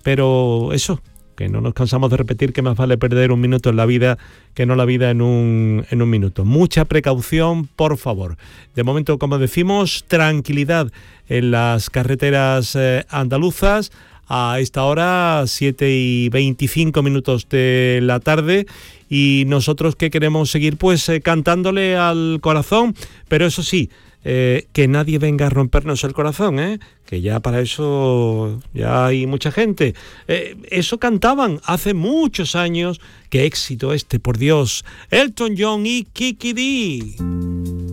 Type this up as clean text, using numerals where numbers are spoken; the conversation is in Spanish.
pero eso, que no nos cansamos de repetir que más vale perder un minuto en la vida que no la vida en un minuto. Mucha precaución, por favor. De momento, como decimos, tranquilidad en las carreteras andaluzas. A esta hora, 7:25 de la tarde, y nosotros que queremos seguir pues cantándole al corazón, pero eso sí, que nadie venga a rompernos el corazón, que ya para eso ya hay mucha gente. Eso cantaban hace muchos años. Qué éxito este, por Dios. Elton John y Kiki Dee.